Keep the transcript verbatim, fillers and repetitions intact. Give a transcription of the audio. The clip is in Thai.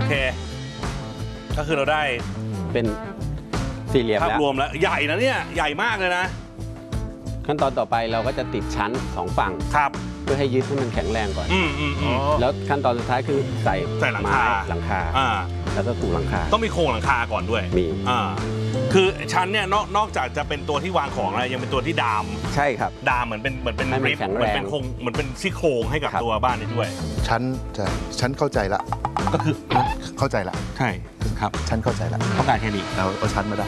เคก็คือเราได้เป็นสี่เหลี่ยมภาพแล้วรวมแล้วใหญ่นะเนี่ยใหญ่มากเลยนะขั้นตอนต่อไปเราก็จะติดชั้นสองฝั่งครับเพื่อให้ยึดให้มันแข็งแรงก่อนอืมอืมอืมแล้วขั้นตอนสุดท้ายคือใส่ใส่หลังไม้คาหลังคาอ่าแล้วก็ปูหลังคาต้องมีโครงหลังคาก่อนด้วยมีอ่าคือชั้นเนี่ยนอกนอกจากจะเป็นตัวที่วางของแล้วยังเป็นตัวที่ดามใช่ครับดามเหมือนเป็นเหมือนเป็นให้มันริบแข็งเหแรงมือนเป็นโครงเหมือนเป็นซี่โครงให้กับครับตัวบ้านนี้ด้วยฉันจะฉันเข้าใจละก็คือเข้าใจละใช่ครับฉันเข้าใจละต้องการแค่นี้เราเอาชั้นมาได้